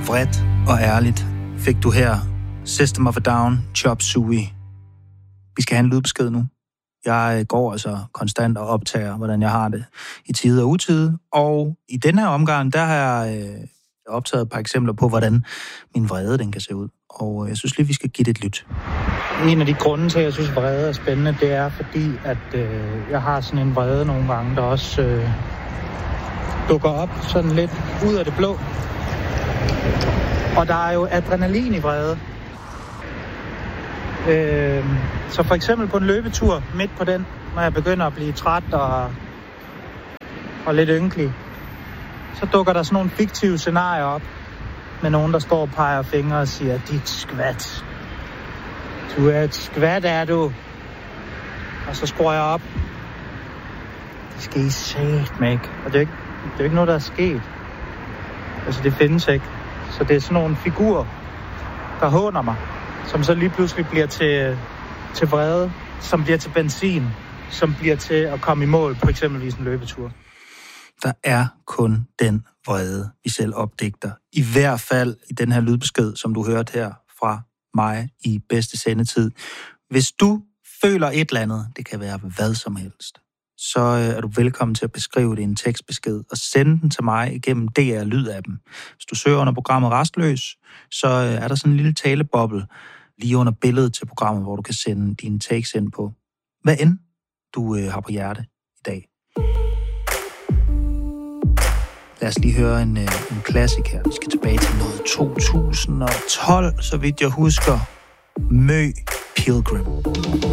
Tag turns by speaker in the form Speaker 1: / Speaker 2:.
Speaker 1: Bredt og ærligt fik du her System of a Down, Chop Suey. Vi skal have en lydbesked nu. Jeg går altså konstant og optager, hvordan jeg har det i tide og utide. Og i denne her omgang, der har jeg optaget et par eksempler på, hvordan min vrede den kan se ud. Og jeg synes lige, vi skal give det et lyt. En af de grunde til, at jeg synes, vrede er spændende, det er fordi, at jeg har sådan en vrede nogle gange, der også dukker op sådan lidt ud af det blå. Og der er jo adrenalin i vrede. Så for eksempel på en løbetur, midt på den, når jeg begynder at blive træt og lidt ynkelig, så dukker der sådan nogle fiktive scenarier op, med nogen, der står og peger fingre og siger, dit skvat. Du er et skvat, er du. Og så skruer jeg op. Det skal I satme ikke. Og det er jo ikke noget, der er sket. Altså, det findes ikke. Så det er sådan nogle figurer, der håner mig, som så lige pludselig bliver til vrede, som bliver til benzin, som bliver til at komme i mål på eksempelvis en løbetur. Der er kun den vrede, vi selv opdigter. I hvert fald i den her lydbesked, som du hørte her fra mig i bedste sendetid. Hvis du føler et eller andet, det kan være hvad som helst, så er du velkommen til at beskrive det i en tekstbesked og sende den til mig igennem DR Lyd-appen. Hvis du søger under programmet Rastløs, så er der sådan en lille taleboble lige under billedet til programmet, hvor du kan sende dine takes ind på. Hvad end du har på hjerte i dag. Lad os lige høre en klassiker. Vi skal tilbage til noget 2012, så vidt jeg husker. Mø Pilgrim.